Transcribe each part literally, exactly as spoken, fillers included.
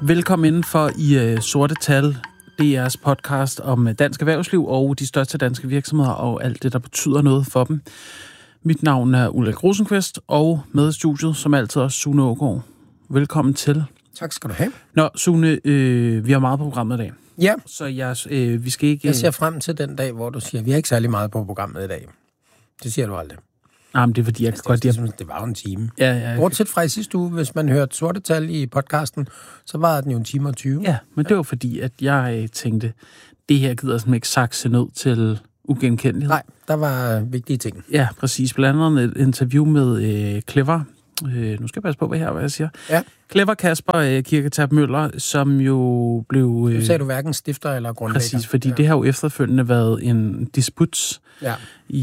Velkommen indenfor i uh, Sorte Tal, D R's podcast om dansk erhvervsliv og de største danske virksomheder og alt det, der betyder noget for dem. Mit navn er Ulrik Rosenqvist, og med i studiet, som altid, også Sune Aagaard. Velkommen til. Tak skal du have. Nå, Sune, øh, vi har meget på programmet i dag. Ja. Så jeg, øh, vi skal ikke... Jeg ser frem til den dag, hvor du siger, vi har ikke særlig meget på programmet i dag. Det siger du aldrig. Nej, men det er fordi, jeg altså, kan godt... Det, det, det var jo en time. Ja, ja. Bortset fra i sidste uge, hvis man hørte Sorte Tal i podcasten, så var den jo en time og tyve. Ja, men det var fordi, at jeg tænkte, det her gider simpelthen ikke sakse ned til ugenkendelighed. Nej, der var vigtige ting. Ja, præcis. Blandt andet et interview med øh, Clever. Øh, nu skal jeg passe på, hvad her, hvad jeg siger. Ja. Clever Kasper øh, Kirketab Møller, som jo blev... Øh, nu sagde du hverken stifter eller grundlægger. Præcis, fordi ja. det har jo efterfølgende været en disputs ja.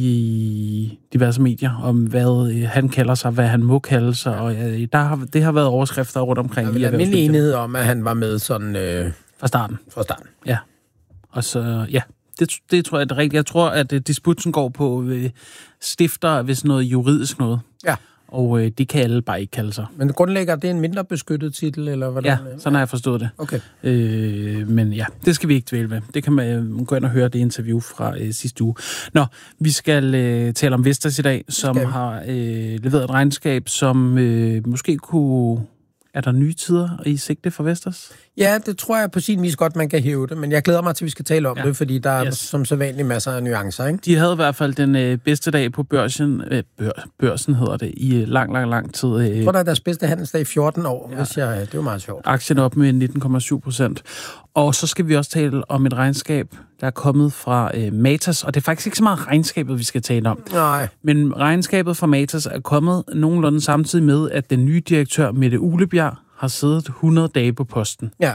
i diverse medier om, hvad øh, han kalder sig, hvad han må kalde sig, og øh, der har, det har været overskrifter rundt omkring. Der er vel almindelig enighed om, at han var med sådan... Øh, fra starten. Fra starten. Ja. Og så, ja, det, det tror jeg er det rigtige. Jeg tror, at øh, disputsen går på øh, stifter, hvis noget juridisk noget. Ja. Og øh, det kan alle bare ikke kalde sig. Men grundlægger, det er en mindre beskyttet titel, eller hvordan? Ja, sådan har jeg forstået det. Okay. Øh, men ja, det skal vi ikke dvæle med. Det kan man gå ind og høre det interview fra øh, sidste uge. Nå, vi skal øh, tale om Vestas i dag, som har øh, leveret et regnskab, som øh, måske kunne... Er der nye tider i sigte for Vestas? Ja, det tror jeg på sin vis godt, man kan hæve det, men jeg glæder mig til, at vi skal tale om ja. det, fordi der er yes. som sædvanligt masser af nuancer, ikke? De havde i hvert fald den øh, bedste dag på børsen, øh, bør, børsen hedder det, i øh, lang, lang, lang tid. Øh, jeg tror, der er deres bedste handelsdag i fjorten år, ja. hvis jeg, det er jo meget sjovt. Aktien op med nitten komma syv procent. Og så skal vi også tale om et regnskab, der er kommet fra øh, Matas, og det er faktisk ikke så meget regnskabet, vi skal tale om. Nej. Men regnskabet fra Matas er kommet nogenlunde samtidig med, at den nye direktør, Mette Uglebjerg, har siddet hundrede dage på posten. Ja.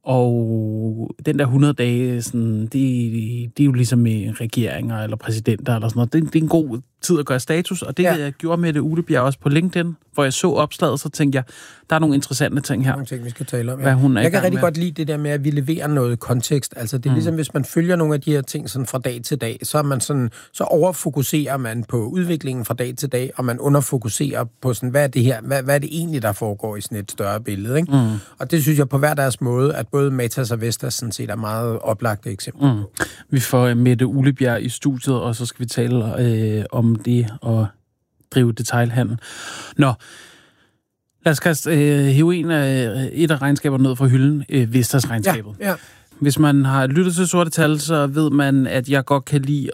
Og den der hundrede dage, sådan, det, det er jo ligesom med regeringer eller præsidenter eller sådan noget. Det, det er en god tid at gøre status, og det ja. jeg gjorde med det Uglebjerg også på LinkedIn, hvor jeg så opslaget, så tænkte jeg, der er nogle interessante ting her. Nogle ting, vi skal tale om. Ja. Hvad hun er jeg kan rigtig med. godt lide det der med, at vi leverer noget kontekst. Altså det er mm. ligesom, hvis man følger nogle af de her ting sådan fra dag til dag, så er man sådan, så overfokuserer man på udviklingen fra dag til dag, og man underfokuserer på sådan, hvad er det her, hvad, hvad er det egentlig, der foregår i sådan et større billede, ikke? Mm. Og det synes jeg på hver deres måde, at både Matas og Vestas sådan set er meget oplagte eksempler. Mm. Vi får Mette Uglebjerg i studiet, og så skal vi tale øh, om det og drive detailhandel. Nå, lad os kaste øh, hive en af, et af regnskaberne ned fra hylden, øh, Vestas-regnskabet. Ja, ja. Hvis man har lyttet til Sorte Tal, så ved man, at jeg godt kan lide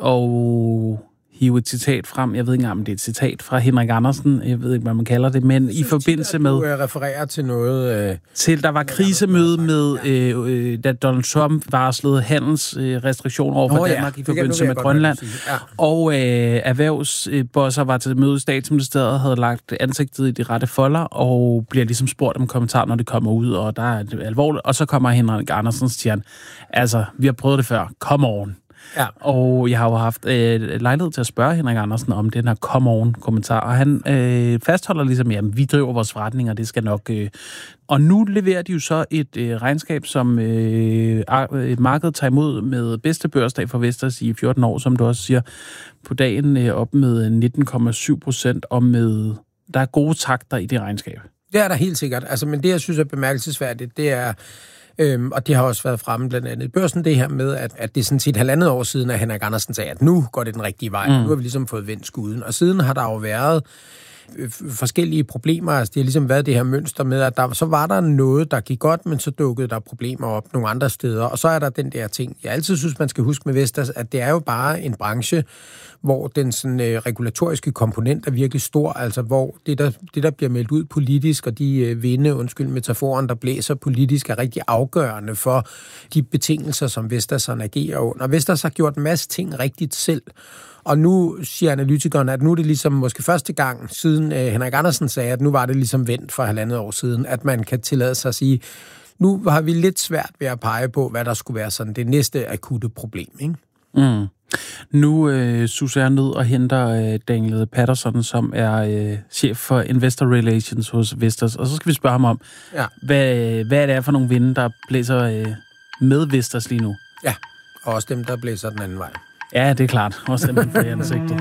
at hive et citat frem. Jeg ved ikke engang, om det er et citat fra Henrik Andersen. Jeg ved ikke, hvad man kalder det, men i forbindelse med... Du refererer til noget... Øh, til, der var krisemøde med, øh, øh, da Donald Trump varslede handelsrestriktioner over for oh, Danmark ja. i forbindelse med Grønland. Ja. Og øh, erhvervsbosser var til møde i Statsministeriet, havde lagt ansigtet i de rette folder, og bliver ligesom spurgt om kommentar, når det kommer ud, og der er det alvorligt. Og så kommer Henrik Andersen og siger, altså, vi har prøvet det før. Come on. Ja. Og jeg har jo haft øh, lejlighed til at spørge Henrik Andersen om den her come on-kommentar, og han øh, fastholder ligesom, at vi driver vores forretninger, det skal nok... Øh. Og nu leverer de jo så et øh, regnskab, som øh, markedet tager imod med bedste børsdag for Vestas i fjorten år, som du også siger, på dagen øh, op med nitten komma syv procent, og med... Der er gode takter i det regnskab. Det er der helt sikkert. Altså, men det, jeg synes er bemærkelsesværdigt, det er... Øhm, og det har også været fremme blandt andet i børsen, det her med, at, at det er sådan set halvandet år siden, at Henrik Andersen sagde, at nu går det den rigtige vej. Mm. Nu har vi ligesom fået vendt skuden. Og siden har der jo været øh, forskellige problemer. Altså, det har ligesom været det her mønster med, at der, så var der noget, der gik godt, men så dukkede der problemer op nogle andre steder. Og så er der den der ting, jeg altid synes, man skal huske med Vestas, at det er jo bare en branche, hvor den sådan, øh, regulatoriske komponent er virkelig stor, altså hvor det der, det, der bliver meldt ud politisk, og de øh, vinde, undskyld metaforen, der blæser politisk, er rigtig afgørende for de betingelser, som Vestas agerer under. Vestas har gjort en masse ting rigtigt selv, og nu siger analytikerne, at nu er det ligesom måske første gang, siden øh, Henrik Andersen sagde, at nu var det ligesom vendt for halvandet år siden, at man kan tillade sig at sige, nu har vi lidt svært ved at pege på, hvad der skulle være sådan det næste akutte problem, ikke? Mm. Nu øh, suser jeg ned og henter øh, Daniel Patterson, som er øh, chef for Investor Relations hos Vestas. Og så skal vi spørge ham om, ja. hvad, hvad det er for nogle vinde, der blæser øh, med Vestas lige nu. Ja, og også dem, der blæser den anden vej. Ja, det er klart. Også dem, der får i ansigtet.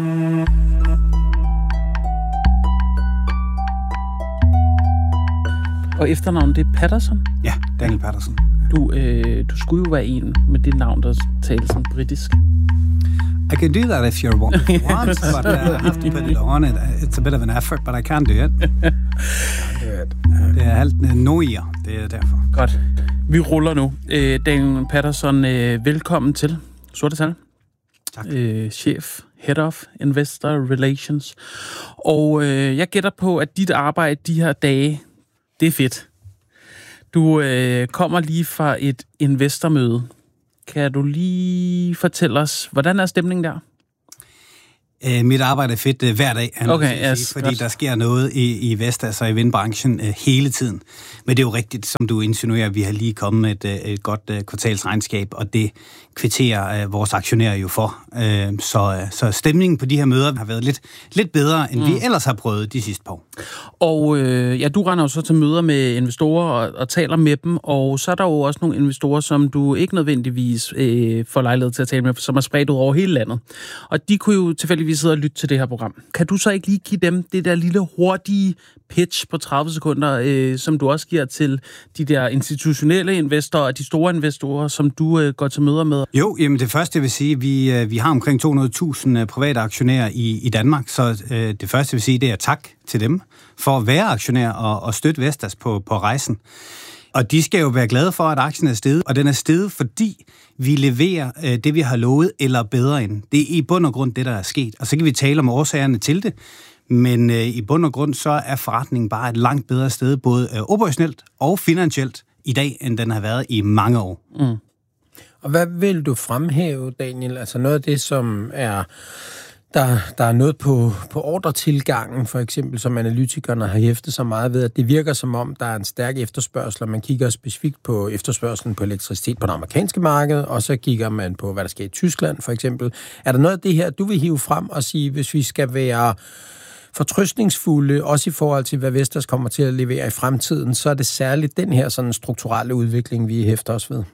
Og efternavnet, det er Patterson? Ja, Daniel Patterson. Du, øh, du skulle jo være en med det navn, der taler sådan britisk. I can do that if you want, want but uh, I have to put it on it. It's a bit of an effort, but I can do it. Det er alt noier, det er derfor. Godt. Vi ruller nu. Øh, Daniel Patterson, øh, velkommen til Sorte Tal. Tak. Øh, chef, Head of Investor Relations. Og øh, jeg gætter på, at dit arbejde de her dage, det er fedt. Du øh, kommer lige fra et investormøde. Kan du lige fortælle os, hvordan er stemningen der? Øh, mit arbejde er fedt øh, hver dag, okay, yes, sige, fordi godt. Der sker noget i, i Vestas og i vindbranchen øh, hele tiden. Men det er jo rigtigt, som du insinuerer, at vi har lige kommet med et, et godt øh, kvartalsregnskab, og det kvitterer øh, vores aktionærer jo for. Øh, så, øh, så stemningen på de her møder har været lidt, lidt bedre, end mm. vi ellers har prøvet de sidste par år. Og øh, ja, du render jo så til møder med investorer og, og taler med dem, og så er der jo også nogle investorer, som du ikke nødvendigvis øh, får lejlighed til at tale med, som er spredt ud over hele landet. Og de kunne jo tilfældigvis sidde og lytte til det her program. Kan du så ikke lige give dem det der lille hurtige pitch på tredive sekunder, øh, som du også giver til de der institutionelle investorer og de store investorer, som du øh, går til møder med? Jo, jamen det første jeg vil sige, vi, øh, vi har omkring to hundrede tusind private aktionærer i, i Danmark, så øh, det første jeg vil sige, det er tak til dem for at være aktionær og, og støtte Vestas på, på rejsen. Og de skal jo være glade for, at aktien er steget, og den er steget, fordi vi leverer øh, det, vi har lovet, eller bedre end. Det er i bund og grund det, der er sket. Og så kan vi tale om årsagerne til det, men øh, i bund og grund så er forretningen bare et langt bedre sted, både øh, operationelt og finansielt i dag, end den har været i mange år. Mm. Og hvad vil du fremhæve, Daniel? Altså noget af det, som er... Der, der er noget på, på ordretilgangen, for eksempel, som analytikerne har hæftet så meget ved, at det virker som om, der er en stærk efterspørgsel, og man kigger specifikt på efterspørgselen på elektricitet på det amerikanske marked, og så kigger man på, hvad der sker i Tyskland, for eksempel. Er der noget af det her, du vil hive frem og sige, hvis vi skal være fortrøstningsfulde, også i forhold til, hvad Vestas kommer til at levere i fremtiden, så er det særligt den her sådan strukturelle udvikling, vi hæfter os ved?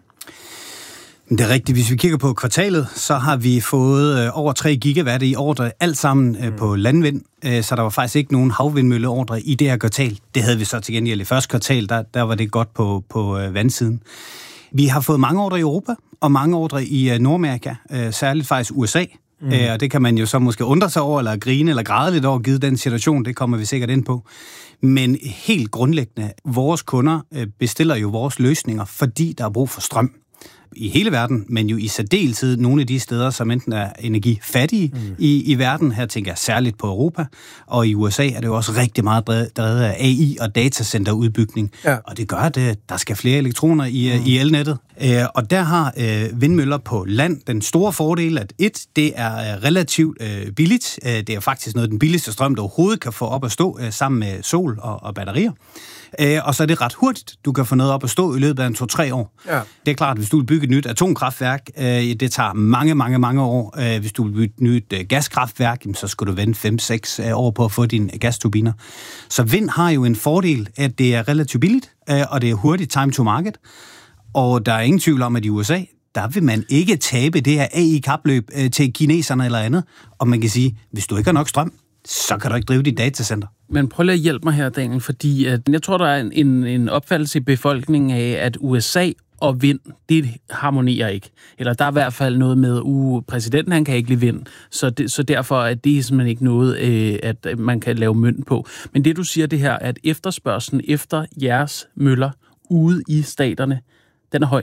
Det er rigtigt. Hvis vi kigger på kvartalet, så har vi fået over tre gigawatt i ordre, alt sammen mm. på landvind, så der var faktisk ikke nogen havvindmølleordre i det her kvartal. Det havde vi så til gengæld i første kvartal, der, der var det godt på, på vandsiden. Vi har fået mange ordre i Europa, og mange ordre i Nordamerika, særligt faktisk U S A. Mm. Og det kan man jo så måske undre sig over, eller grine, eller græde lidt over, givet den situation, det kommer vi sikkert ind på. Men helt grundlæggende, vores kunder bestiller jo vores løsninger, fordi der er brug for strøm i hele verden, men jo i særdeleshed nogle af de steder, som enten er energifattige mm. i, i verden. Her tænker jeg særligt på Europa, og i U S A er det jo også rigtig meget drevet af A I og datacenterudbygning, ja. Og det gør, at der skal flere elektroner i, mm. i elnettet. Og der har øh, vindmøller på land den store fordel, at et, det er relativt øh, billigt. Det er faktisk noget af den billigste strøm, du overhovedet kan få op at stå øh, sammen med sol og, og batterier. Øh, og så er det ret hurtigt, du kan få noget op at stå i løbet af en to-tre år. Ja. Det er klart, at hvis du vil bygge et nyt atomkraftværk, øh, det tager mange, mange, mange år. Øh, hvis du vil bygge et nyt øh, gaskraftværk, så skal du vente fem-seks øh, år på at få dine gasturbiner. Så vind har jo en fordel, at det er relativt billigt, øh, og det er hurtigt time to market. Og der er ingen tvivl om, at i U S A, der vil man ikke tabe det her A I-kapløb øh, til kineserne eller andet. Og man kan sige, hvis du ikke har nok strøm, så kan du ikke drive dit datacenter. Men prøv lige at hjælpe mig her, Daniel, fordi at jeg tror, der er en, en opfattelse i befolkningen af, at U S A og vind, det harmonerer ikke. Eller der er i hvert fald noget med, uh, præsidenten han kan ikke lide vind, så, det, så derfor er det simpelthen ikke noget, øh, at man kan lave mønt på. Men det du siger det her, at efterspørgselen efter jeres møller ude i staterne, den er høj.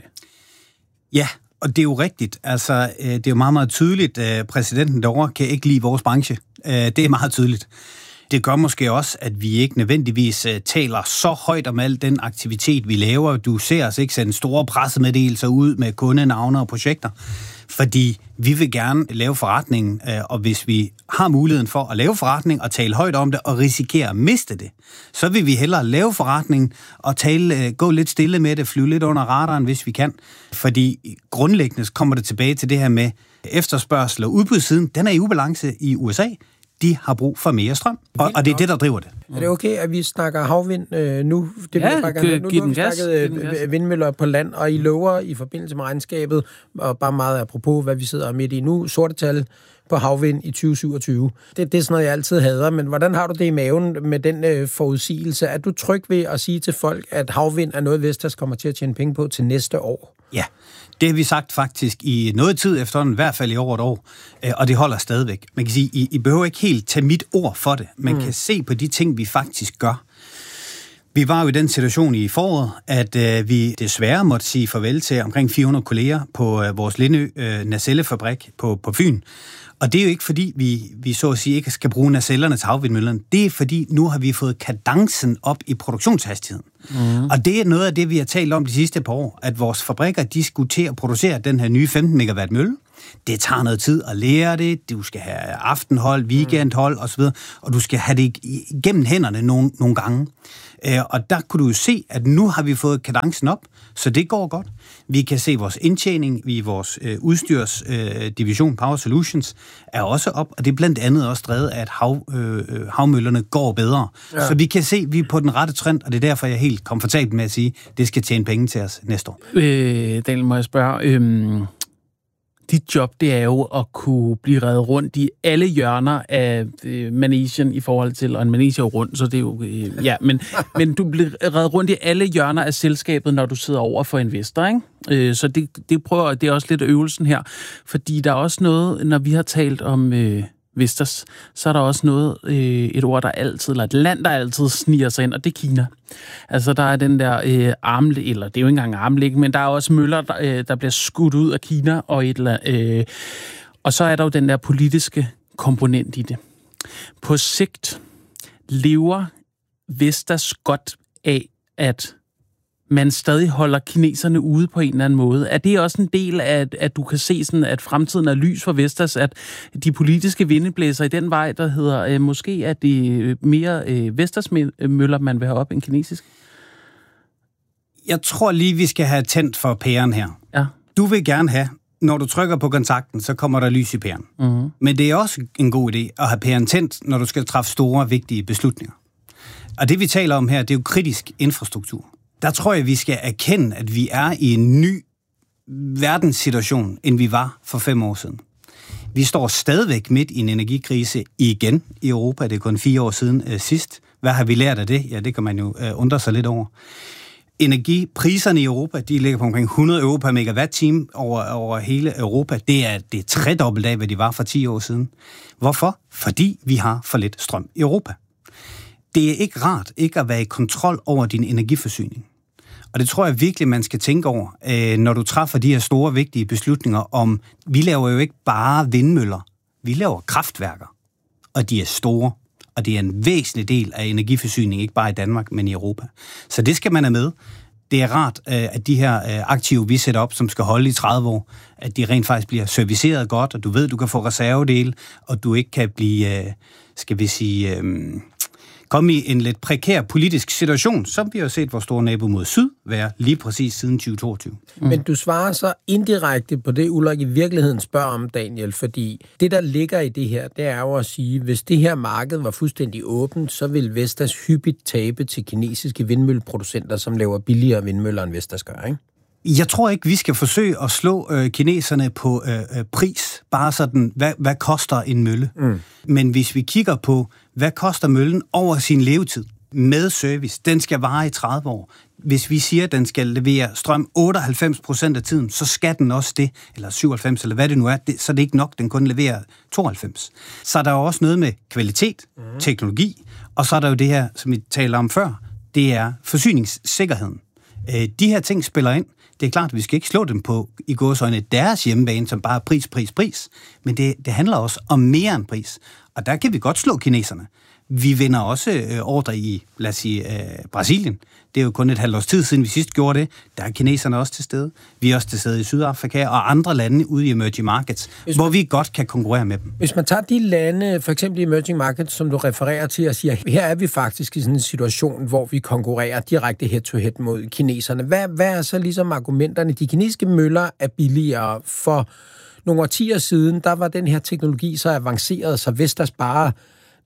Ja, og det er jo rigtigt. Altså, det er jo meget, meget tydeligt. Præsidenten derovre kan ikke lide vores branche. Det er meget tydeligt. Det gør måske også, at vi ikke nødvendigvis taler så højt om al den aktivitet, vi laver. Du ser os ikke sende store pressemeddelelser ud med kundenavne og projekter, fordi vi vil gerne lave forretningen, og hvis vi har muligheden for at lave forretning og tale højt om det og risikere at miste det, så vil vi hellere lave forretningen og tale, gå lidt stille med det, flyve lidt under radaren, hvis vi kan. Fordi grundlæggende kommer det tilbage til det her med efterspørgsel og udbudssiden. Den er i ubalance i U S A. De har brug for mere strøm, og, og det er det, der driver det. Er det okay, at vi snakker havvind øh, nu? Det ja, bare gerne. Nu, nu har vi gas. snakket øh, vindmøller på land, og I lover i forbindelse med regnskabet, og bare meget apropos, hvad vi sidder midt i nu, sorte tal på havvind i tyve syvogtyve. Det, det er sådan noget, jeg altid hader, men hvordan har du det i maven med den øh, forudsigelse? Er du tryg ved at sige til folk, at havvind er noget, Vestas kommer til at tjene penge på til næste år? Ja, det har vi sagt faktisk i noget tid efterhånden, i hvert fald i over et år, og det holder stadigvæk. Man kan sige, I, I behøver ikke helt tage mit ord for det. Man mm. kan se på de ting, vi faktisk gør. Vi var jo i den situation i foråret, at øh, vi desværre måtte sige farvel til omkring fire hundrede kolleger på øh, vores Lindø øh, nacellefabrik på, på Fyn. Og det er jo ikke, fordi vi, vi så at sige ikke skal bruge nacellerne til havvindmøllerne. Det er, fordi nu har vi fået kadencen op i produktionshastigheden. Mm. Og det er noget af det, vi har talt om de sidste par år, at vores fabrikker, de skulle til at producere den her nye femten megawatt mølle. Det tager noget tid at lære det. Du skal have aftenhold, weekendhold osv., og du skal have det igennem hænderne nogle, nogle gange. Og der kunne du jo se, at nu har vi fået kadencen op, så det går godt. Vi kan se, at vores indtjening i vores øh, udstyrsdivision øh, Power Solutions er også op, og det er blandt andet også drevet af, at hav, øh, havmøllerne går bedre. Ja. Så vi kan se, at vi er på den rette trend, og det er derfor, jeg er helt komfortabel med at sige, at det skal tjene penge til os næste år. Øh, Daniel, må jeg spørge... Øh... Dit job, det er jo at kunne blive reddet rundt i alle hjørner af øh, Manesien i forhold til, og en Manesia er rundt, så det er jo, øh, ja, men, men du bliver reddet rundt i alle hjørner af selskabet, når du sidder over for investor, ikke? Øh, så det, det prøver, det er også lidt øvelsen her, fordi der er også noget, når vi har talt om øh, Vestas, så er der også noget, øh, et ord, der altid, eller et land, der altid sniger sig ind, og det er Kina. Altså, der er den der øh, armlæg, eller det er jo ikke engang armlæg, men der er også møller, der, øh, der bliver skudt ud af Kina, og, et, øh, og så er der jo den der politiske komponent i det. På sigt lever Vestas godt af, at man stadig holder kineserne ude på en eller anden måde. Er det også en del af, at du kan se, sådan, at fremtiden er lys for Vestas, at de politiske vindeblæser i den vej, der hedder, øh, måske er det mere øh, Vestas-møller, man vil have op end kinesisk? Jeg tror lige, vi skal have tændt for pæren her. Ja. Du vil gerne have, når du trykker på kontakten, så kommer der lys i pæren. Mm-hmm. Men det er også en god idé at have pæren tændt, når du skal træffe store, vigtige beslutninger. Og det, vi taler om her, det er jo kritisk infrastruktur. Der tror jeg, vi skal erkende, at vi er i en ny verdenssituation, end vi var for fem år siden. Vi står stadigvæk midt i en energikrise igen i Europa. Det er kun fire år siden øh, sidst. Hvad har vi lært af det? Ja, det kan man jo øh, undre sig lidt over. Energipriserne i Europa, de ligger på omkring hundrede euro per megawatt-time over, over hele Europa. Det er, det er tredobbelt af, hvad de var for ti år siden. Hvorfor? Fordi vi har for lidt strøm i Europa. Det er ikke rart ikke at være i kontrol over din energiforsyning. Og det tror jeg virkelig, man skal tænke over, øh, når du træffer de her store, vigtige beslutninger om, vi laver jo ikke bare vindmøller, vi laver kraftværker, og de er store, og det er en væsentlig del af energiforsyningen, ikke bare i Danmark, men i Europa. Så det skal man have med. Det er rart, øh, at de her øh, aktive, vi sætter op, som skal holde i tredive år, at de rent faktisk bliver serviceret godt, og du ved, du kan få reservedele, og du ikke kan blive, øh, skal vi sige... Øh, komme i en lidt prekær politisk situation, som vi har set vores store nabo mod syd være lige præcis siden tyve toogtyve. Mm. Men du svarer så indirekte på det, Ulrik i virkeligheden spørger om, Daniel, fordi det, der ligger i det her, det er jo at sige, hvis det her marked var fuldstændig åbent, så vil Vestas hyppigt tabe til kinesiske vindmølleproducenter, som laver billigere vindmøller, end Vestas gør, ikke? Jeg tror ikke, vi skal forsøge at slå øh, kineserne på øh, pris. Bare sådan, hvad, hvad koster en mølle? Mm. Men hvis vi kigger på, hvad koster møllen over sin levetid med service, den skal vare i tredive år. Hvis vi siger, at den skal levere strøm otteoghalvfems procent af tiden, så skal den også det, eller syvoghalvfems, eller hvad det nu er, det, så er det ikke nok, den kun leverer tooghalvfems. Så er der jo også noget med kvalitet, mm. teknologi, og så er der jo det her, som vi talte om før, det er forsyningssikkerheden. Øh, de her ting spiller ind. Det er klart, at vi skal ikke slå dem på i gåseøjne deres hjemmebane, som bare pris, pris, pris. Men det, det handler også om mere end pris. Og der kan vi godt slå kineserne. Vi vinder også øh, ordre i, lad os sige, øh, Brasilien. Det er jo kun et halvt års tid siden, vi sidst gjorde det. Der er kineserne også til stede. Vi er også til stede i Sydafrika og andre lande ude i emerging markets, man, hvor vi godt kan konkurrere med dem. Hvis man tager de lande, for eksempel i emerging markets, som du refererer til og siger, her er vi faktisk i sådan en situation, hvor vi konkurrerer direkte head-to-head mod kineserne. Hvad, hvad er så ligesom argumenterne? De kinesiske møller er billigere. For nogle årtier siden, der var den her teknologi så avanceret, så Vestas bare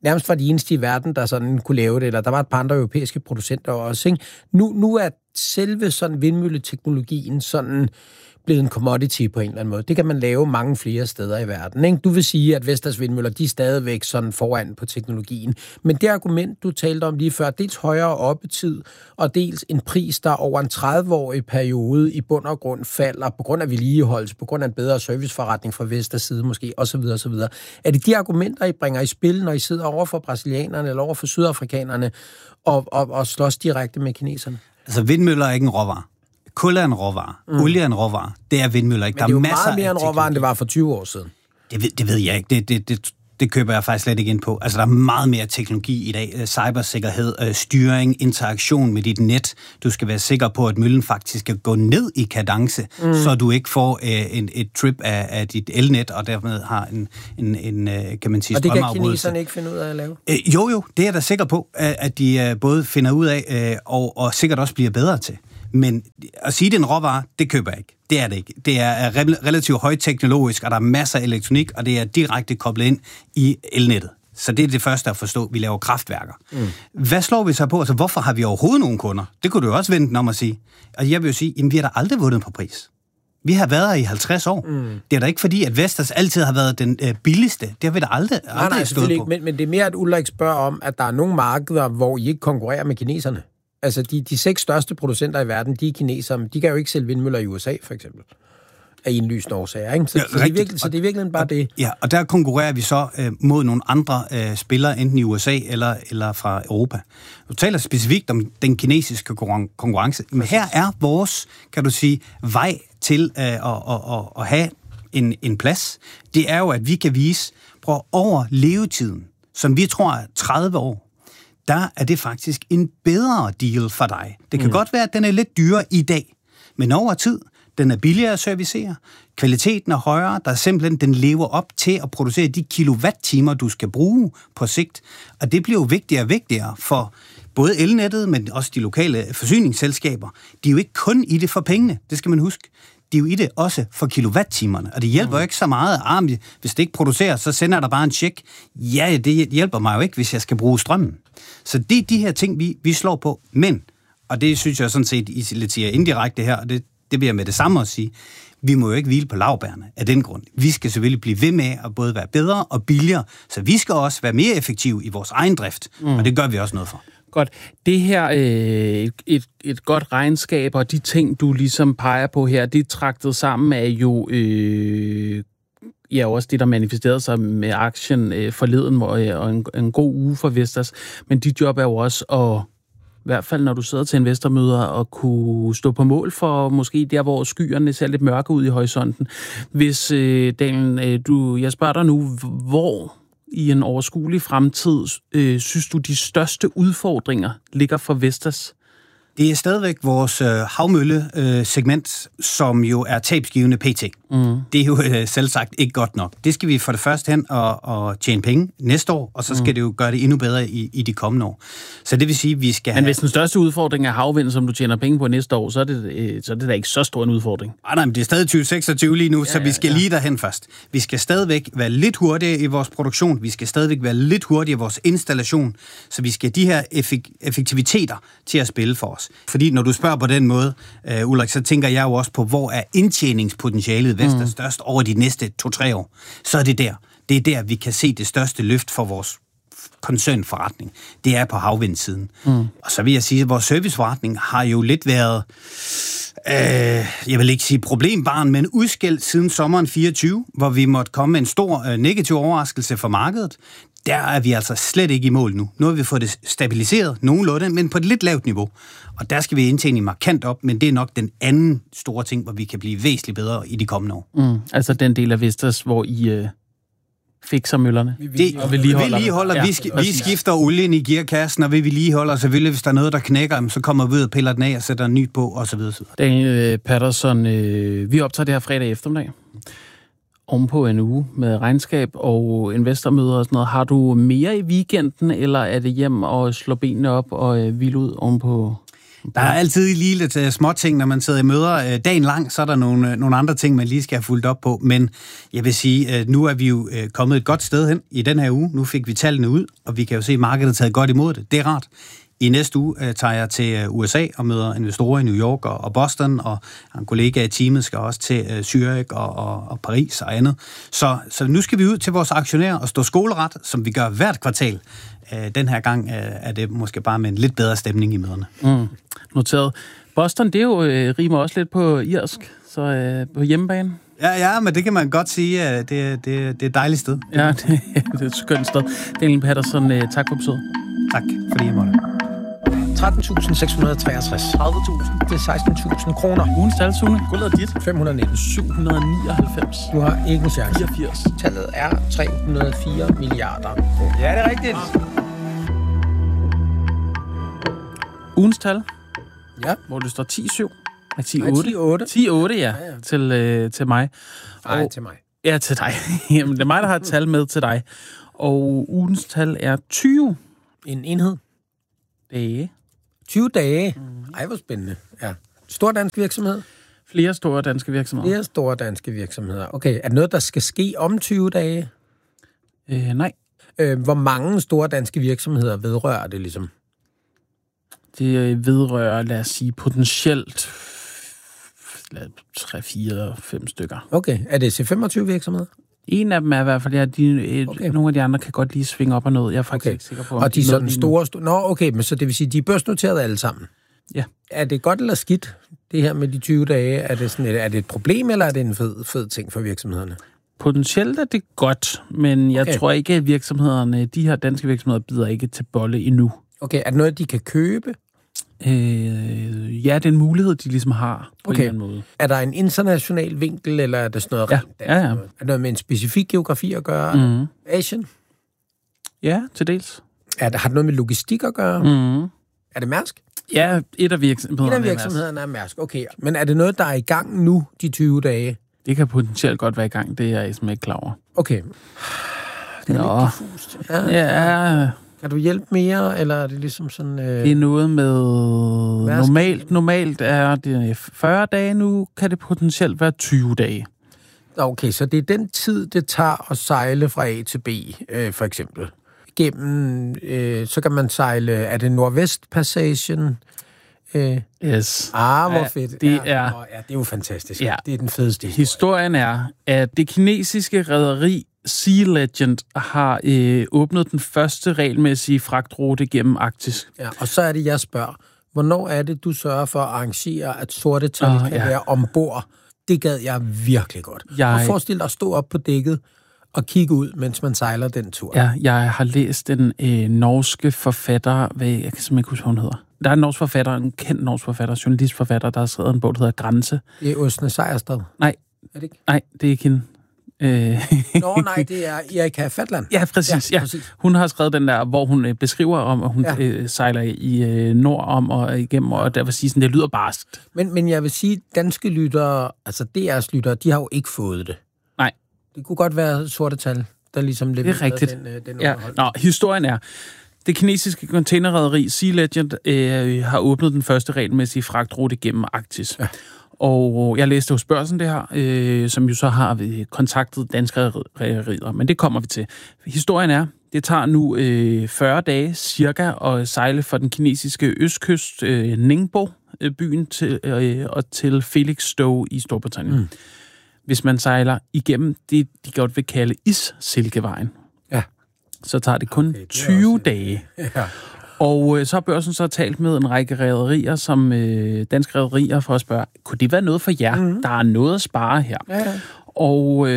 nærmest var de eneste i verden, der sådan kunne lave det, eller der var et par andre europæiske producenter også. Ikke? Nu, nu er selve sådan vindmølleteknologien sådan blevet en commodity på en eller anden måde. Det kan man lave mange flere steder i verden. Ikke? Du vil sige, at Vestas vindmøller, de er stadigvæk sådan foran på teknologien. Men det argument, du talte om lige før, dels højere oppetid, og dels en pris, der over en tredive-årig periode i bund og grund falder på grund af vedligeholdelse, på grund af en bedre serviceforretning fra Vestas side måske, osv. osv. Er det de argumenter, I bringer i spil, når I sidder over for brasilianerne eller over for sydafrikanerne og, og, og slås direkte med kineserne? Altså, vindmøller er ikke en råvare. Kul er en råvare. Mm. Olie er en råvare. Det er vindmøller ikke. Men det er jo meget mere en råvare, end det var for tyve år siden. Det ved, det ved jeg ikke. Det, det, det, det køber jeg faktisk slet ikke ind på. Altså, der er meget mere teknologi i dag. Cybersikkerhed, styring, interaktion med dit net. Du skal være sikker på, at møllen faktisk skal gå ned i kadence, mm. så du ikke får uh, en, et trip af, af dit elnet, og dermed har en, en, en kan man sige, og det kan kineserne ikke finde ud af at lave? Uh, jo, jo. Det er jeg da sikker på, at de uh, både finder ud af, uh, og, og sikkert også bliver bedre til. Men at sige, det er en råvare, det køber jeg ikke. Det er det ikke. Det er relativt højteknologisk, og der er masser af elektronik, og det er direkte koblet ind i elnettet. Så det er det første at forstå. Vi laver kraftværker. Mm. Hvad slår vi så på? Altså, hvorfor har vi overhovedet nogen kunder? Det kunne du jo også vente om at sige. Og jeg vil jo sige, jamen, vi har da aldrig vundet på pris. Vi har været her i halvtreds år. Mm. Det er da ikke fordi, at Vestas altid har været den øh, billigste. Det har vi da aldrig, aldrig nej, nej, stået på. Ikke, men, men det er mere, at Ulrik spørger om, at der er nogle markeder, hvor I ikke konkurrerer med kineserne. Altså, de, de seks største producenter i verden, de er kinesere, de kan jo ikke sælge vindmøller i U S A, for eksempel. Af indlysende årsager, ikke? Så, ja, så, det er virkelig, så det er virkelig bare og, det. Ja, og der konkurrerer vi så øh, mod nogle andre øh, spillere, enten i U S A eller, eller fra Europa. Du taler specifikt om den kinesiske konkurrence. Men her er vores, kan du sige, vej til øh, at, at, at, at have en, en plads. Det er jo, at vi kan vise, prøv over levetiden, som vi tror er tredive år, der er det faktisk en bedre deal for dig. Det kan mm. godt være, at den er lidt dyrere i dag, men over tid, den er billigere at servicere, kvaliteten er højere, der er simpelthen, den lever op til at producere de kilowatt-timer, du skal bruge på sigt. Og det bliver jo vigtigere og vigtigere for både elnettet, men også de lokale forsyningsselskaber. De er jo ikke kun i det for pengene, det skal man huske. De er jo i det også for kilowatt-timerne, og det hjælper jo ikke så meget. Ah, hvis det ikke producerer, så sender der bare en check. Ja, det hjælper mig jo ikke, hvis jeg skal bruge strømmen. Så det er de her ting, vi, vi slår på. Men, og det synes jeg sådan set, I lidt siger indirekte her, og det, det bliver med det samme at sige, vi må jo ikke hvile på laurbærrene af den grund. Vi skal selvfølgelig blive ved med at både være bedre og billigere, så vi skal også være mere effektive i vores egen drift, mm. og det gør vi også noget for. Godt. Det her, øh, et, et godt regnskab, og de ting, du ligesom peger på her, det er traktet sammen af jo øh, ja, også det, der manifesterede sig med aktien øh, forleden, hvor, øh, og en, en god uge for Vestas. Men dit job er jo også at, i hvert fald når du sidder til investormøder, at kunne stå på mål for måske der, hvor skyerne ser lidt mørke ud i horisonten. Hvis, øh, Daniel, øh, du, jeg spørger dig nu, hvor i en overskuelig fremtid, øh, synes du, de største udfordringer ligger for Vestas? Det er stadigvæk vores øh, havmølle-segment, øh, som jo er tabsgivende P T. Mm. Det er jo øh, selvsagt ikke godt nok. Det skal vi for det første hen og, og tjene penge næste år, og så skal mm. det jo gøre det endnu bedre i, i de kommende år. Så det vil sige, at vi skal Men hvis den største udfordring er havvind, som du tjener penge på næste år, så er det, øh, så er det da ikke så stor en udfordring. Nej, nej, men det er stadig tyve seksogtyve lige nu, ja, så vi skal ja. lige derhen først. Vi skal stadigvæk være lidt hurtigere i vores produktion, vi skal stadigvæk være lidt hurtigere i vores installation, så vi skal de her effek- effektiviteter til at spille for os. Fordi når du spørger på den måde, uh, Ulrik, så tænker jeg jo også på, hvor er indtjeningspotentialet Vestas mm. størst over de næste to-tre år. Så er det der. Det er der, vi kan se det største løft for vores koncernforretning. Det er på havvindsiden. Mm. Og så vil jeg sige, at vores serviceforretning har jo lidt været, øh, jeg vil ikke sige problembarn, men udskilt siden sommeren fireogtyve, hvor vi måtte komme med en stor øh, negativ overraskelse for markedet. Der er vi altså slet ikke i mål nu. Nu har vi fået det stabiliseret nogenlunde, men på et lidt lavt niveau. Og der skal vi indtjene markant op, men det er nok den anden store ting, hvor vi kan blive væsentligt bedre i de kommende år. Mm, altså den del af Vestas, hvor I øh, fikser møllerne. Vi, det, og vedligeholder. vedligeholder. Ja, vi, sk- vi skifter olien i gearkassen, og vi vedligeholder selvfølgelig, hvis der er noget, der knækker, så kommer vi ud og piller den af og sætter en ny på, osv. Daniel Patterson, øh, vi optager det her fredag eftermiddag. Ovenpå en uge med regnskab og investormøder og sådan noget. Har du mere i weekenden, eller er det hjem og slå benene op og øh, hvile ud ovenpå Der er altid lige lidt uh, småting, når man sidder i møder uh, dagen lang, så er der nogle, uh, nogle andre ting, man lige skal have fulgt op på. Men jeg vil sige, uh, nu er vi jo uh, kommet et godt sted hen i den her uge. Nu fik vi tallene ud, og vi kan jo se, at markedet har taget godt imod det. Det er rart. I næste uge uh, tager jeg til uh, U S A og møder investorer i New York og, og Boston, og en kollega i teamet skal også til uh, Zürich og, og, og Paris og andet. Så, så nu skal vi ud til vores aktionærer og stå skoleret, som vi gør hvert kvartal. Uh, den her gang uh, er det måske bare med en lidt bedre stemning i møderne. Mm. Noteret. Boston, det er jo øh, rimer også lidt på irsk, så øh, på hjemmebane. Ja, ja, men det kan man godt sige, at det, det, det er et dejligt sted. Ja, det, det er et skønt sted. Daniel Patterson, øh, tak for besøget. Tak, fordi I måtte. tretten tusind seks hundrede og treogtres. tredive tusind. Det er seksten tusind kroner. Ugens tal, Sune. Guldet er dit. fem hundrede og nitten. syv hundrede og nioghalvfems. Du har ikke en chance. fireogfirs. Tallet er tre hundrede og fire milliarder kroner. Ja, det er rigtigt. Ugens tal. Ja. Hvor det står ti syv. Nej, ti otte. ti otte, ja. Ja, ja. Til, øh, til mig. Nej, og, til mig. Ja, til dig. Jamen, det er mig, der har et tal med til dig. Og ugens tal er tyve. En enhed. Dage. tyve dage. Mm. Ej, hvor spændende. Ja. Stor dansk virksomhed. Flere store danske virksomheder. Flere store danske virksomheder. Okay, er det noget, der skal ske om tyve dage? Øh, nej. Øh, hvor mange store danske virksomheder vedrører det ligesom? Det vedrører, lad os sige, potentielt tre, fire, fem stykker. Okay, er det C femogtyve virksomheder? En af dem er i hvert fald, ja, de, okay. Nogle af de andre kan godt lige svinge op og ned. Jeg er faktisk okay. ikke sikker på, om og de, de er sådan store... store... Nå, okay, men så det vil sige, de er børsnoteret alle sammen? Ja. Er det godt eller skidt, det her med de tyve dage? Er det, sådan et, er det et problem, eller er det en fed, fed ting for virksomhederne? Potentielt er det godt, men jeg okay. tror ikke, at virksomhederne, de her danske virksomheder, bider ikke til bolle endnu. Okay, er det noget, de kan købe? Øh, ja, det er en mulighed, de ligesom har på okay. en eller anden måde. Er der en international vinkel, eller er det sådan noget ja. rent dansk? Ja, ja. Er det noget med en specifik geografi at gøre? Mm-hmm. Asien? Ja, til dels. Er det, har det noget med logistik at gøre? Mm-hmm. Er det Mærsk? Ja, et af virksomhederne, et af virksomhederne er Mærsk. Okay, men er det noget, der er i gang nu, de tyve dage? Det kan potentielt godt være i gang, det er jeg simpelthen ikke klar over. Okay. Det er Nå. lidt diffust. Ja. Ja. Kan du hjælpe mere, eller er det ligesom sådan... Øh... Det er noget med... Normalt, normalt er det fyrre dage, nu kan det potentielt være tyve dage. Okay, så det er den tid, det tager at sejle fra A til B, øh, for eksempel. Gennem, øh, så kan man sejle... Er det Nordvestpassagen? Øh. Yes. Ah, hvor fedt. Det ja, er... Nå, ja, det er jo fantastisk. Ja. Det er den fedeste historie. Historien er, at det kinesiske rederi Sea Legend har øh, åbnet den første regelmæssige fragtrute gennem Arktis. Ja, og så er det, jeg spørger, hvornår er det, du sørger for at arrangere, at sorte tal oh, kan ja. være ombord? Det gad jeg virkelig godt. Jeg... Og forestil dig at stå op på dækket og kigge ud, mens man sejler den tur. Ja, jeg har læst den øh, norske forfatter, hvad, jeg kan simpelthen ikke huske, hvad hun hedder. Der er en norsk forfatter, en kendt norsk forfatter, journalistforfatter, der har skrevet en bog, der hedder Grænse. Det er Åsne Sejersted. Nej, er det ikke? Nej, det er ikke hende. Øh... Nå, nej, det er Erika Fatland. Ja, præcis. Ja, præcis. Hun har skrevet den der, hvor hun beskriver om, at hun ja. øh, sejler i øh, nord om og igennem, og der vil sige sådan, det lyder barskt. Men, men jeg vil sige, danske lyttere, altså D R's lyttere, de har jo ikke fået det. Nej. Det kunne godt være sorte tal, der ligesom leverede det er rigtigt. den, den ja. Nå, historien er, det kinesiske containerrederi Sea Legend øh, har åbnet den første regelmæssige fragtrute gennem Arktis. Ja. Og jeg læste hos Børsen det her, øh, som jo så har kontaktet danske rederier, men det kommer vi til. Historien er, det tager nu øh, fyrre dage cirka at sejle fra den kinesiske østkyst, øh, Ningbo, øh, byen, til, øh, og til Felixstowe i Storbritannien. Mm. Hvis man sejler igennem det, de godt vil kalde Is-Silkevejen, ja. så tager det kun okay, det tyve også... dage. Ja. Og øh, så har Børsen så talt med en række rederier, som øh, danske rederier, for at spørge, kunne det være noget for jer? Mm-hmm. Der er noget at spare her. Ja, ja. Og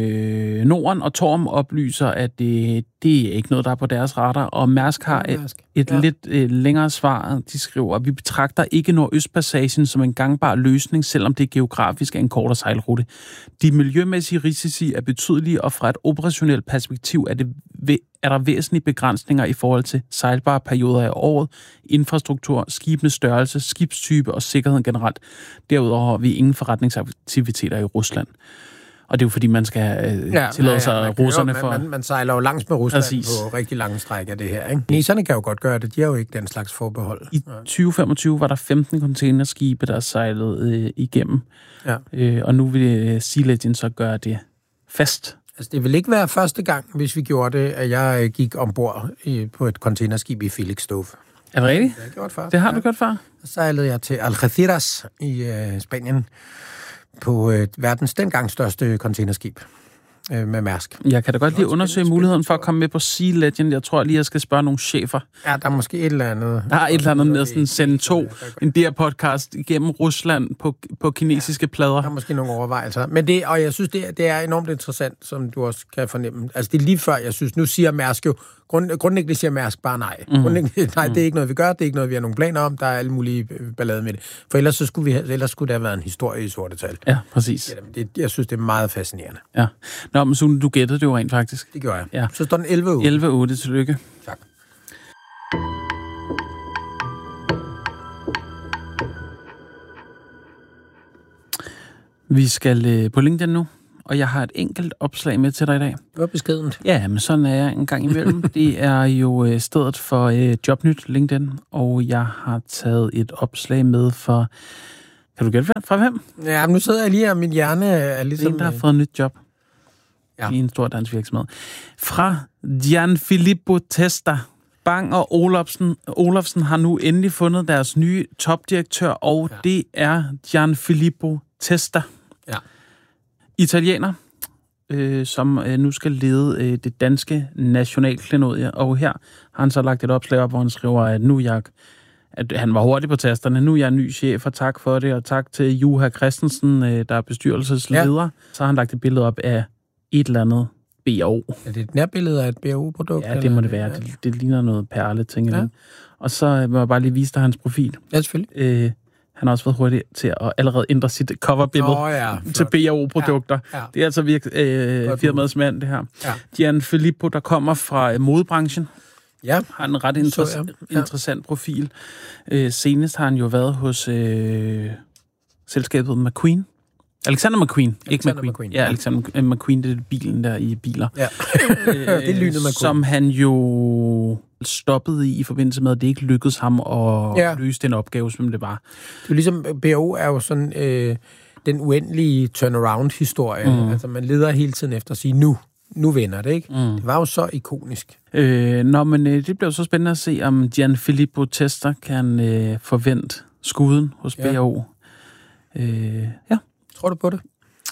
øh, Norden og Torm oplyser, at det, det er ikke noget, der er på deres radar. Og Mærsk har et, Mærsk. et ja. lidt øh, længere svar. De skriver, at vi betragter ikke Nordøstpassagen som en gangbar løsning, selvom det geografisk er en kortere sejlrute. De miljømæssige risici er betydelige, og fra et operationelt perspektiv er, det, er der væsentlige begrænsninger i forhold til sejlbare perioder af året, infrastruktur, skibenes størrelse, skibstype og sikkerheden generelt. Derudover har vi ingen forretningsaktiviteter i Rusland. Og det er jo fordi, man skal øh, ja, tillade sig ja, ja, russerne jo, for... Man, man sejler jo langs med Rusland Præcis. På rigtig lange stræk af det her, ikke? Niserne kan jo godt gøre det. De har jo ikke den slags forbehold. I tyve femogtyve var der femten containerskibe, der sejlede øh, igennem. Ja. Øh, og nu vil øh, Sea Legend så gøre det fast. Altså, det vil ikke være første gang, hvis vi gjorde det, at jeg gik ombord på et containerskib i Felixstowe. Er det rigtigt? Det har jeg gjort før. Det har du gjort før? Så sejlede jeg til Algeciras i øh, Spanien på øh, verdens dengang største containerskib øh, med Mærsk. Jeg kan da godt lige undersøge muligheden for at komme med på Sea Legend. Jeg tror lige, jeg skal spørge nogle chefer. Ja, der er måske et eller andet. Der er et eller andet med sådan sende to en der podcast igennem Rusland på, på kinesiske plader. Der er måske nogle overvejelser. Men det, og jeg synes, det, det er enormt interessant, som du også kan fornemme. Altså, det er lige før, jeg synes, nu siger Mærsk jo, grund, grundlæggende siger Mærsk bare nej. Mm. Grundlæggende, nej, det er ikke noget, vi gør, det er ikke noget, vi har nogen planer om, der er alle mulige ballade med det. For ellers, så skulle, vi, ellers skulle det have været en historie i sorte tal. Ja, præcis. Ja, det, jeg synes, det er meget fascinerende. Ja. Nå, men Sune, du gættede det jo rent faktisk. Det gjorde jeg. Ja. Så står den elleve otte. elleve otte, tillykke. Tak. Vi skal øh, på LinkedIn nu, og jeg har et enkelt opslag med til dig i dag. Det var beskedent. Ja, men sådan er jeg en gang imellem. Det er jo øh, stedet for øh, Jobnyt LinkedIn, og jeg har taget et opslag med for... Kan du gætte fra hvem? Ja, men nu sidder jeg lige, og min hjerne er ligesom... En, der har fået et nyt job ja. i en stor dansk virksomhed. Fra Gianfilippo Testa. Bang og Olofsen. Olofsen har nu endelig fundet deres nye topdirektør, og ja. det er Gianfilippo Testa. Ja. Italiener, øh, som øh, nu skal lede øh, det danske nationalklenodie. Og her har han så lagt et opslag op, hvor han skriver, at nu jeg, at han var hurtig på tasterne. Nu er jeg ny chef, og tak for det. Og tak til Juha Christensen, øh, der er bestyrelsesleder. Ja. Så har han lagt et billede op af et eller andet B O. Er det et nærbillede af et B O-produkt? Ja, det må det være. Ja. Det, det ligner noget perle, ting. Ja. Og så må jeg bare lige vise dig hans profil. Ja, selvfølgelig. Øh, han har også været hurtig til at allerede ændre sit coverbillede oh, ja, til B O-produkter. Ja, ja. Det er altså virke, øh, firmaets mand, det her. Ja. Gianfilippo, der kommer fra øh, modebranchen. Ja. Har en ret inter- ja. interessant profil. Øh, senest har han jo været hos øh, selskabet McQueen. Alexander McQueen, Alexander ikke McQueen. McQueen. Ja, Alexander McQueen, det er bilen der i biler. Ja. det er lynet McQueen. Som han jo stoppede i i forbindelse med, at det ikke lykkedes ham at ja. løse den opgave, som det var. Det er ligesom, B O er jo sådan øh, den uendelige turnaround-historie. Mm. Altså, man leder hele tiden efter at sige, nu, nu vinder det, ikke? Mm. Det var jo så ikonisk. Øh, nå, men øh, det bliver så spændende at se, om Gianfilippo Testa kan øh, forvente skuden hos ja. B O. Øh, ja. Tror du på det?